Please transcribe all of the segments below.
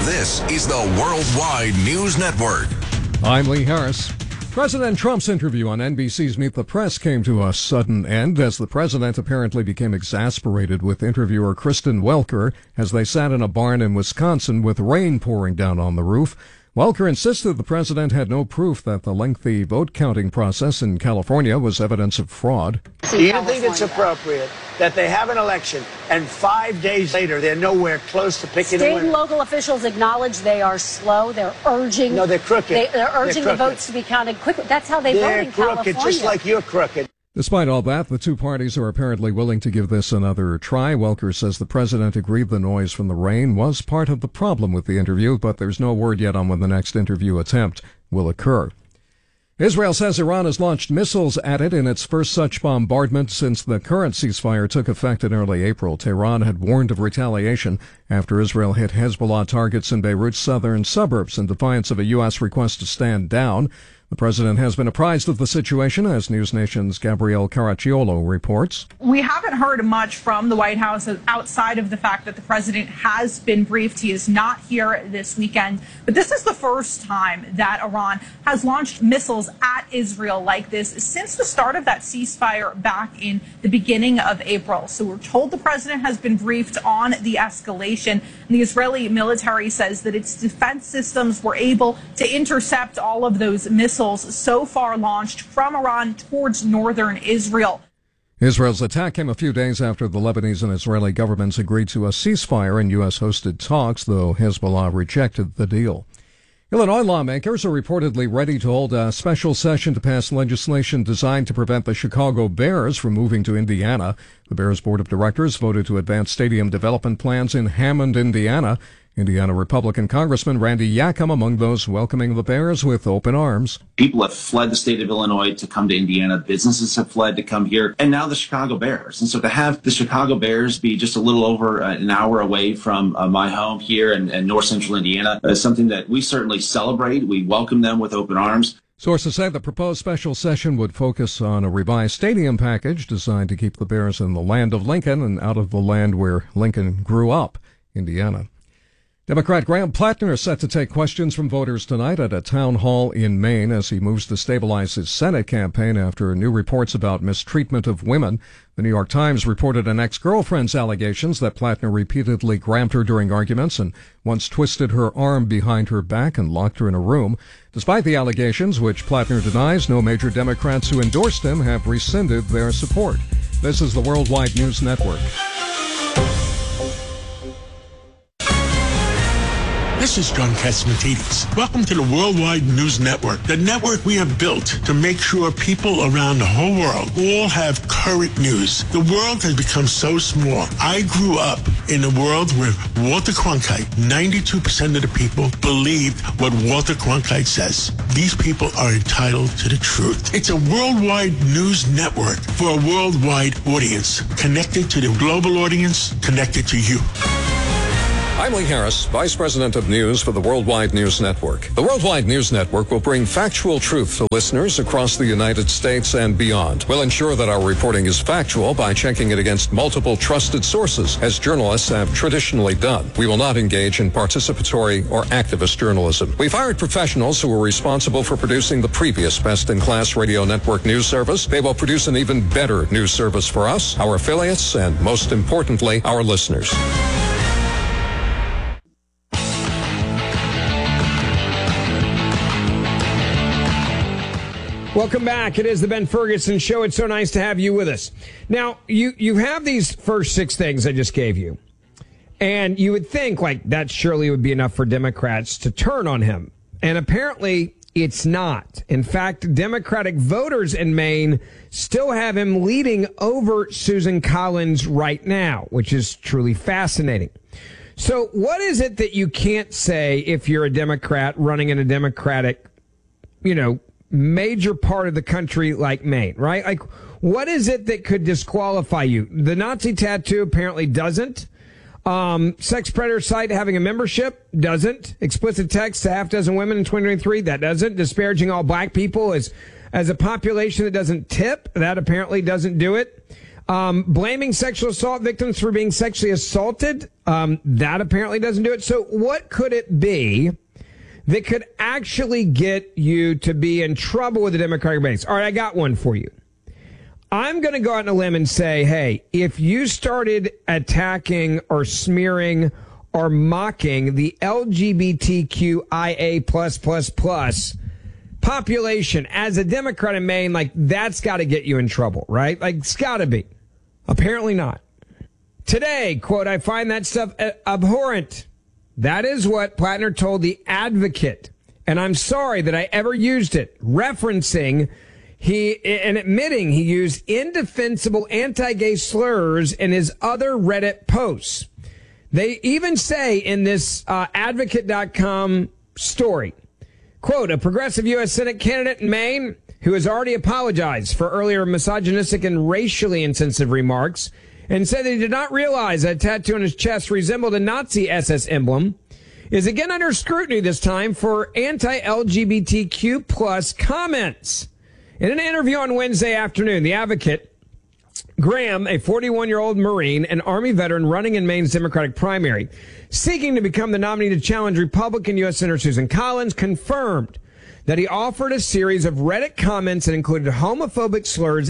This is the Worldwide News Network. I'm Lee Harris. President Trump's interview on NBC's Meet the Press came to a sudden end as the president apparently became exasperated with interviewer Kristen Welker as they sat in a barn in Wisconsin with rain pouring down on the roof. Welker insisted the president had no proof that the lengthy vote counting process in California was evidence of fraud. Do you think it's appropriate that they have an election and 5 days later they're nowhere close to picking a winner? State and local officials acknowledge they are slow. They're urging. No, they're crooked. They're urging the votes to be counted quickly. That's how they vote in California. They're crooked, just like you're crooked. Despite all that, the two parties are apparently willing to give this another try. Welker says the president agreed the noise from the rain was part of the problem with the interview, but there's no word yet on when the next interview attempt will occur. Israel says Iran has launched missiles at it in its first such bombardment since the current ceasefire took effect in early April. Tehran had warned of retaliation after Israel hit Hezbollah targets in Beirut's southern suburbs in defiance of a U.S. request to stand down. The president has been apprised of the situation, as News Nation's Gabrielle Caracciolo reports. We haven't heard much from the White House outside of the fact that the president has been briefed. He is not here this weekend. But this is the first time that Iran has launched missiles at Israel like this since the start of that ceasefire back in the beginning of April. So we're told the president has been briefed on the escalation. And the Israeli military says that its defense systems were able to intercept all of those missiles so far launched from Iran towards northern Israel. Israel's attack came a few days after the Lebanese and Israeli governments agreed to a ceasefire in U.S.-hosted talks, though Hezbollah rejected the deal. Illinois lawmakers are reportedly ready to hold a special session to pass legislation designed to prevent the Chicago Bears from moving to Indiana. The Bears Board of Directors voted to advance stadium development plans in Hammond, Indiana. Indiana Republican Congressman Randy Yakam among those welcoming the Bears with open arms. People have fled the state of Illinois to come to Indiana. Businesses have fled to come here. And now the Chicago Bears. And so to have the Chicago Bears be just a little over an hour away from my home here in north central Indiana is something that we certainly celebrate. We welcome them with open arms. Sources say the proposed special session would focus on a revised stadium package designed to keep the Bears in the land of Lincoln and out of the land where Lincoln grew up, Indiana. Democrat Graham Plattner is set to take questions from voters tonight at a town hall in Maine as he moves to stabilize his Senate campaign after new reports about mistreatment of women. The New York Times reported an ex-girlfriend's allegations that Plattner repeatedly grabbed her during arguments and once twisted her arm behind her back and locked her in a room. Despite the allegations, which Plattner denies, no major Democrats who endorsed him have rescinded their support. This is the Worldwide News Network. This is John Catsimatidis. Welcome to the Worldwide News Network, the network we have built to make sure people around the whole world all have current news. The world has become so small. I grew up in a world where Walter Cronkite, 92% of the people believed what Walter Cronkite says. These people are entitled to the truth. It's a worldwide news network for a worldwide audience, connected to the global audience, connected to you. I'm Lee Harris, Vice President of News for the Worldwide News Network. The Worldwide News Network will bring factual truth to listeners across the United States and beyond. We'll ensure that our reporting is factual by checking it against multiple trusted sources, as journalists have traditionally done. We will not engage in participatory or activist journalism. We've hired professionals who are responsible for producing the previous best-in-class radio network news service. They will produce an even better news service for us, our affiliates, and most importantly, our listeners. Welcome back. It is the Ben Ferguson Show. It's so nice to have you with us. Now, you have these first six things I just gave you, and you would think, like, that surely would be enough for Democrats to turn on him. And apparently, it's not. In fact, Democratic voters in Maine still have him leading over Susan Collins right now, which is truly fascinating. So what is it that you can't say if you're a Democrat running in a Democratic, major part of the country like Maine, right? Like, what is it that could disqualify you? The Nazi tattoo apparently doesn't. Sex predator site having a membership doesn't. Explicit text to half dozen women in 2023, that doesn't. Disparaging all black people as a population that doesn't tip, that apparently doesn't do it. Blaming sexual assault victims for being sexually assaulted, that apparently doesn't do it. So what could it be that could actually get you to be in trouble with the Democratic base? All right, I got one for you. I'm going to go out on a limb and say, hey, if you started attacking or smearing or mocking the LGBTQIA+++ population as a Democrat in Maine, like, that's got to get you in trouble, right? Like, it's got to be. Apparently not. Today, quote, I find that stuff abhorrent. That is what Plattner told The Advocate. And I'm sorry that I ever used it, referencing and admitting he used indefensible anti-gay slurs in his other Reddit posts. They even say in this advocate.com story, quote, a progressive U.S. Senate candidate in Maine who has already apologized for earlier misogynistic and racially insensitive remarks and said that he did not realize that a tattoo on his chest resembled a Nazi SS emblem, is again under scrutiny this time for anti-LGBTQ plus comments. In an interview on Wednesday afternoon, The Advocate, Graham, a 41-year-old Marine and Army veteran running in Maine's Democratic primary, seeking to become the nominee to challenge Republican U.S. Senator Susan Collins, confirmed that he offered a series of Reddit comments that included homophobic slurs,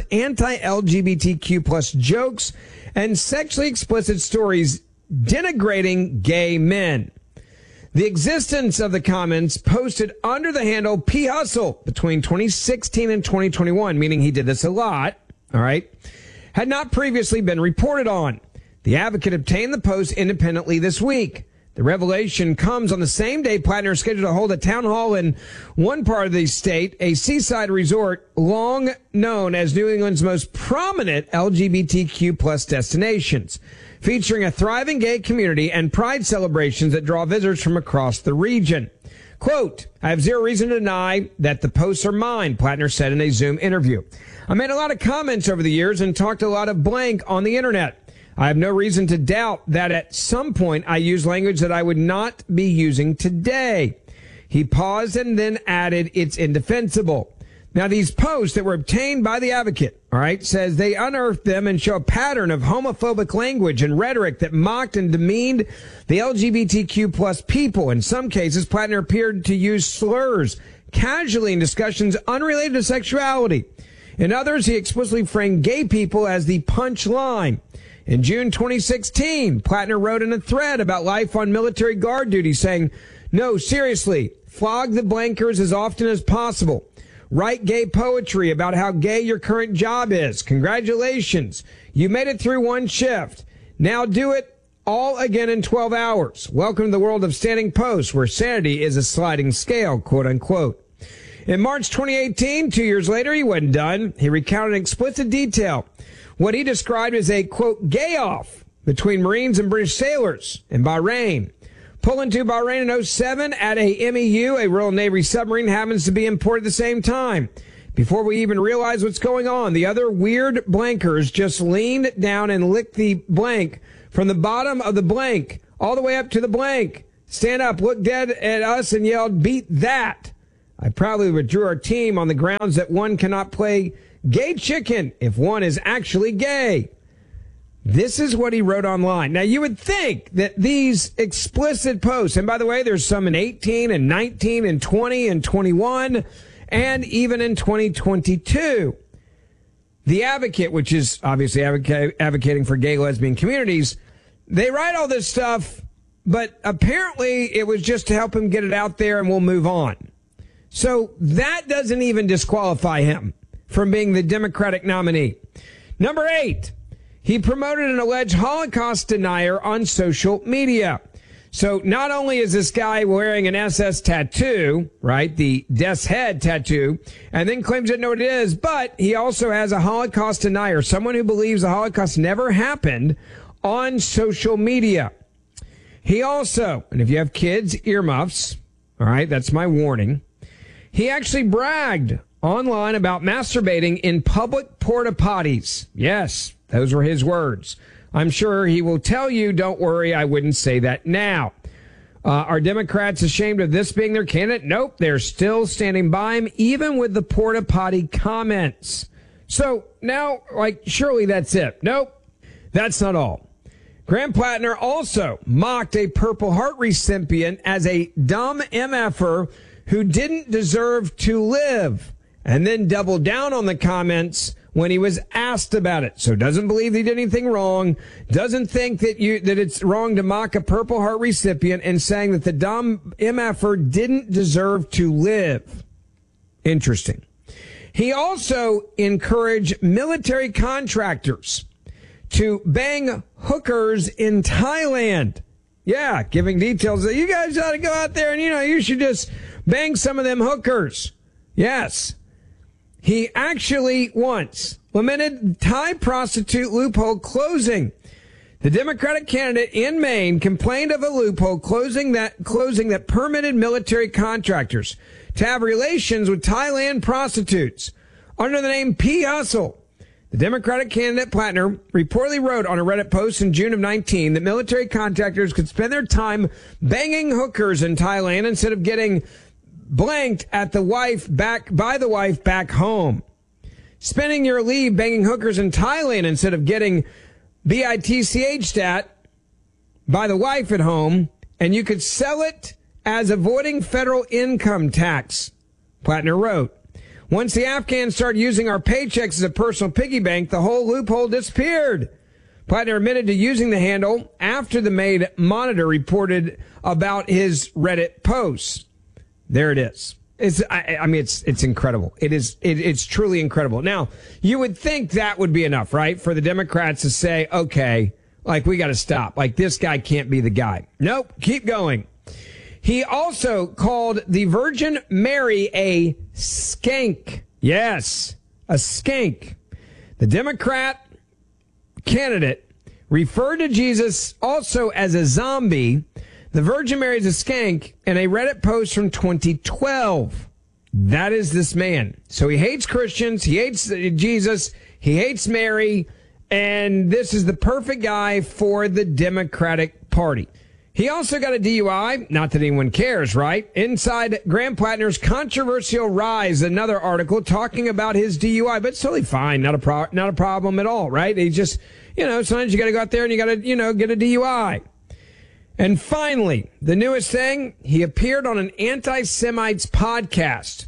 anti-LGBTQ plus jokes, and sexually explicit stories denigrating gay men. The existence of the comments posted under the handle P. Hustle between 2016 and 2021, meaning he did this a lot, all right, had not previously been reported on. The Advocate obtained the post independently this week. The revelation comes on the same day Plattner is scheduled to hold a town hall in one part of the state, a seaside resort long known as New England's most prominent LGBTQ plus destinations, featuring a thriving gay community and pride celebrations that draw visitors from across the region. Quote, I have zero reason to deny that the posts are mine, Plattner said in a Zoom interview. I made a lot of comments over the years and talked a lot of blank on the internet. I have no reason to doubt that at some point I used language that I would not be using today. He paused and then added, it's indefensible. Now, these posts that were obtained by The Advocate, all right, says they unearthed them and show a pattern of homophobic language and rhetoric that mocked and demeaned the LGBTQ plus people. In some cases, Plattner appeared to use slurs casually in discussions unrelated to sexuality. In others, he explicitly framed gay people as the punchline. In June 2016, Plattner wrote in a thread about life on military guard duty saying, no, seriously, flog the blankers as often as possible. Write gay poetry about how gay your current job is. Congratulations. You made it through one shift. Now do it all again in 12 hours. Welcome to the world of standing posts where sanity is a sliding scale, quote unquote. In March 2018, 2 years later, he wasn't done. He recounted in explicit detail what he described as a, quote, gay off between Marines and British sailors in Bahrain. Pulling to Bahrain in 2007 at a MEU, a Royal Navy submarine, happens to be in port at the same time. Before we even realize what's going on, the other weird blankers just leaned down and licked the blank from the bottom of the blank all the way up to the blank. Stand up, looked dead at us and yelled, beat that. I proudly withdrew our team on the grounds that one cannot play gay chicken if one is actually gay. This is what he wrote online. Now, you would think that these explicit posts, and by the way, there's some in 18 and 19 and 20 and 21 and even in 2022. The Advocate, which is obviously advocating for gay, lesbian communities, they write all this stuff, but apparently it was just to help him get it out there and we'll move on. So that doesn't even disqualify him from being the Democratic nominee. Number 8, he promoted an alleged Holocaust denier on social media. So not only is this guy wearing an SS tattoo, right, the Death's Head tattoo, and then claims to know what it is, but he also has a Holocaust denier, someone who believes the Holocaust never happened, on social media. He also, and if you have kids, earmuffs, all right, that's my warning. He actually bragged online about masturbating in public porta potties. Yes, those were his words. I'm sure he will tell you, don't worry, I wouldn't say that now. Are Democrats ashamed of this being their candidate? Nope, they're still standing by him, even with the porta potty comments. So now, surely that's it. Nope, that's not all. Graham Plattner also mocked a Purple Heart recipient as a dumb MFer who didn't deserve to live, and then doubled down on the comments when he was asked about it. So doesn't believe he did anything wrong, doesn't think that it's wrong to mock a Purple Heart recipient, and saying that the dumb MFer didn't deserve to live. Interesting. He also encouraged military contractors to bang hookers in Thailand. Yeah, giving details that you guys ought to go out there and, you should just bang some of them hookers. Yes. He actually once lamented Thai prostitute loophole closing. The Democratic candidate in Maine complained of a loophole closing that permitted military contractors to have relations with Thailand prostitutes under the name P. Hustle. The Democratic candidate Plattner reportedly wrote on a Reddit post in June of 19 that military contractors could spend their time banging hookers in Thailand instead of getting blanked at the wife back home. Spending your leave banging hookers in Thailand instead of getting BITCH by the wife at home, and you could sell it as avoiding federal income tax, Plattner wrote. Once the Afghans started using our paychecks as a personal piggy bank, the whole loophole disappeared. Plattner admitted to using the handle after the Maid Monitor reported about his Reddit posts. There it is. It's incredible. It's truly incredible. Now, you would think that would be enough, right? For the Democrats to say, okay, we got to stop. This guy can't be the guy. Nope. Keep going. He also called the Virgin Mary a skank. Yes, a skank. The Democrat candidate referred to Jesus also as a zombie. The Virgin Mary is a skank in a Reddit post from 2012. That is this man. So he hates Christians, he hates Jesus, he hates Mary, and this is the perfect guy for the Democratic Party. He also got a DUI, not that anyone cares, right? Inside Graham Plattner's Controversial Rise, another article talking about his DUI, but it's totally fine, not a problem at all, right? He just, sometimes you got to go out there and you got to, get a DUI. And finally, the newest thing, he appeared on an anti-Semites podcast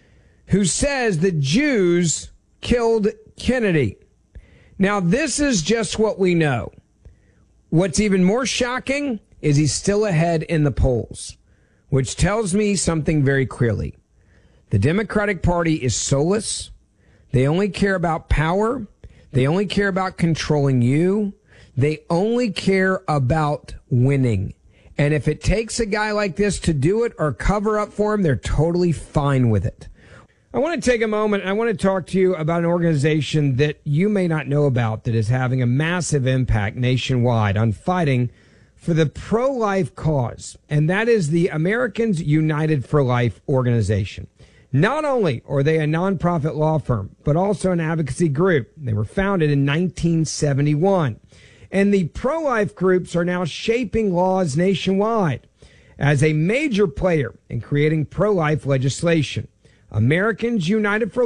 who says the Jews killed Kennedy. Now, this is just what we know. What's even more shocking is he's still ahead in the polls, which tells me something very clearly. The Democratic Party is soulless. They only care about power. They only care about controlling you. They only care about winning. And if it takes a guy like this to do it or cover up for him, they're totally fine with it. I want to take a moment. I want to talk to you about an organization that you may not know about that is having a massive impact nationwide on fighting for the pro-life cause. And that is the Americans United for Life organization. Not only are they a nonprofit law firm, but also an advocacy group. They were founded in 1971. And the pro-life groups are now shaping laws nationwide as a major player in creating pro-life legislation. Americans United for